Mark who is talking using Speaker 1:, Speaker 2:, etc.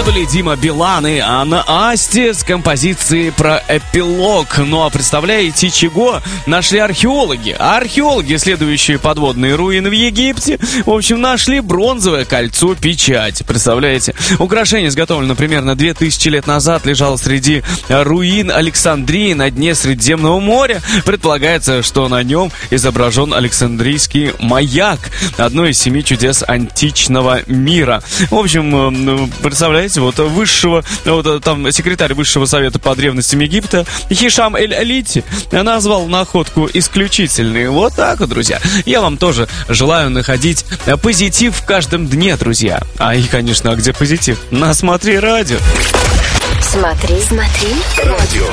Speaker 1: Это были Дима Билан и Анна Асти с композицией про эпилог. Ну а представляете, чего нашли археологи? Археологи, исследующие подводные руины в Египте, в общем, нашли бронзовое кольцо-печать. Представляете? Украшение изготовлено примерно 2000 лет назад, лежало среди руин Александрии на дне Средиземного моря. Предполагается, что на нем изображен Александрийский маяк, одно из 7 чудес античного мира. В общем, представляете, там секретарь Высшего совета по древностям Египта Хишам Эль-Алити назвал находку исключительной. Вот так вот, друзья. Я вам тоже желаю находить позитив в каждом дне, друзья. И, конечно, а где позитив? На Смотри радио.
Speaker 2: Смотри радио.